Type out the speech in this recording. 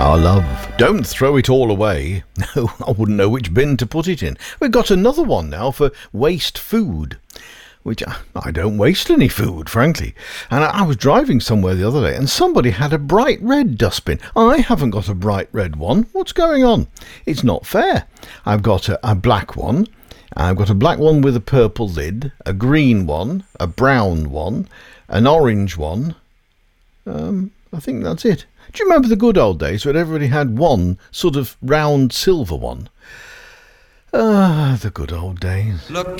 Our love. Don't throw it all away. No, I wouldn't know which bin to put it in. We've got another one now for waste food, which I don't waste any food, frankly. And I was driving somewhere the other day and somebody had a bright red dustbin. I haven't got a bright red one. What's going on? It's not fair. I've got a black one. I've got a black one with a purple lid, a green one, a brown one, an orange one. I think that's it. Do you remember the good old days when everybody had one sort of round silver one? Ah, the good old days. Look